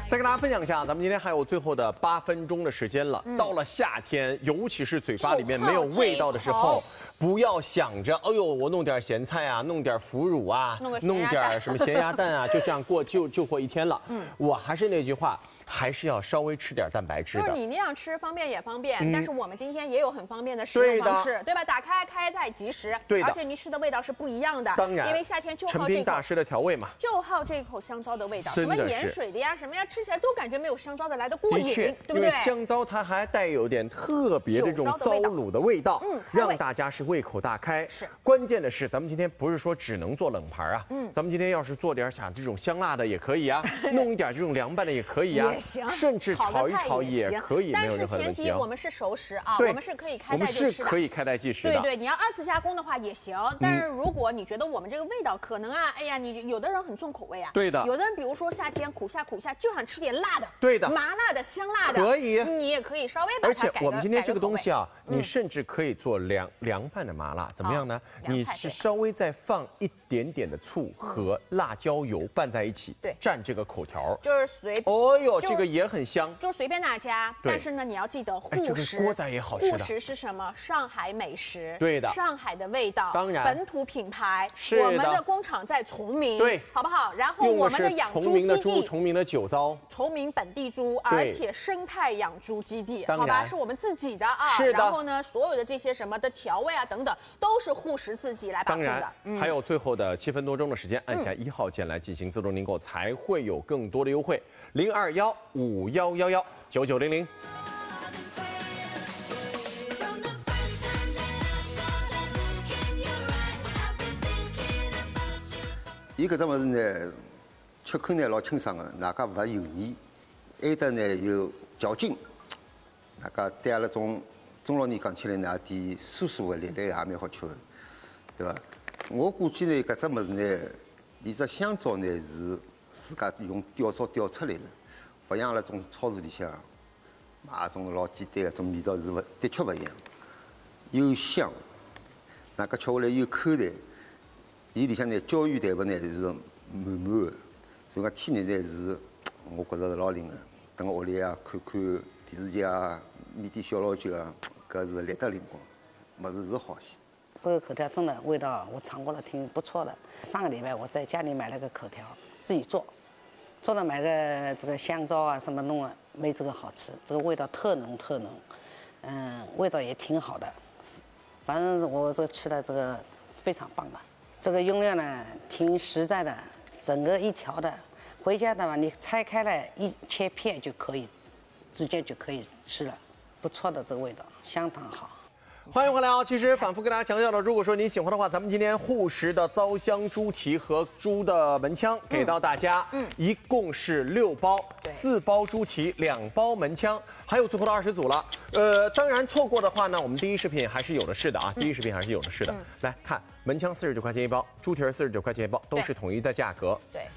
再跟大家分享一下，咱们今天还有最后的8分钟的时间了。到了夏天，尤其是嘴巴里面没有味道的时候，不要想着，哎呦，我弄点咸菜啊，弄点腐乳啊，弄点什么咸鸭蛋啊，就这样就过一天了。我还是那句话。 还是要稍微吃点蛋白质的， 就是你那样吃方便也方便，但是我们今天也有很方便的食用方式，对吧？打开开袋即食， 对的， 而且你吃的味道是不一样的。 当然， 因为夏天就好陈斌大师的调味嘛， 就好这口香皂的味道，什么盐水的呀，什么呀，吃起来都感觉没有香皂的来的过瘾，对不对？ 因为香皂它还带有点特别的这种糟卤的味道，让大家是胃口大开。 是， 关键的是咱们今天不是说只能做冷盘啊，咱们今天要是做点像这种香辣的也可以啊，弄一点这种凉拌的也可以啊， 也行， 甚至。 炒一炒也可以，没有任何问题。 但是前提我们是熟食啊，我们是可以开袋即食的。 我们是可以开袋即食的。 对，你要2次加工的话也行。但是如果你觉得我们这个味道可能啊，哎呀，你有的人很重口味啊。 对的。 有的人比如说夏天苦下就想吃点辣的。 对的。 麻辣的、香辣的。 可以。 你也可以稍微把它改。 而且我们今天这个东西啊，你甚至可以做凉拌的麻辣，怎么样呢？你是稍微再放一点点的醋和辣椒油拌在一起， 对， 蘸这个口条， 就是随。 哦呦，这个也很香。 就是随便哪家。 但是呢，你要记得护食。 锅仔也好吃的。 护食是什么？上海美食。 对的。 上海的味道。 当然。 本土品牌。 是的。 我们的工厂在崇明。 对。 好不好？然后我们的养猪基地。 崇明的酒糟。 崇明本地猪，而且生态养猪基地，好吧，是我们自己的啊。 是的。 然后呢，所有的这些什么的调味啊等等，都是护食自己来把控的。 当然。还有最后的7分多钟的时间，按下1号键来进行自动订购，才会有更多的优惠。02151119900。 伊搿只物事呢，吃口呢老清爽个，外加勿大油腻，还得呢有嚼劲，外加对阿拉中老年讲起来呢，点酥酥的、辣辣的也蛮好吃的，对伐？我估计呢，搿只物事呢，伊只香皂呢是自家用吊槽吊出来的，勿像阿拉种超市里向买种老简单的种味道是勿，的确勿一样，又香，外加吃下来又口弹。 伊里向呢，胶原蛋白呢是满满的，所以讲天然呢是，我觉着是老灵个。等我屋里啊看看电视剧啊，煨点小老酒啊，搿是立得灵光，物事是好些。 这个口条真的味道我尝过了，挺不错的。上个礼拜我在家里买了个口条，自己做了买个这个香皂啊什么弄啊，没这个好吃，这个味道特浓，味道也挺好的。反正我这个吃的这个非常棒吧。 这个用料呢挺实在的，整个一条的，回家的嘛你拆开来一切片就可以，直接就可以吃了，不错的这个味道，相当好。 欢迎回来啊！其实反复跟大家强调了，如果说您喜欢的话，咱们今天护食的糟香猪蹄和猪的门腔给到大家，一共是6包，4包猪蹄，2包门腔，还有最后的20组了。当然错过的话呢，我们第一视频还是有的是的啊，第一视频还是有的是的。来看门腔49块钱1包，猪蹄49块钱1包，都是统一的价格。 对。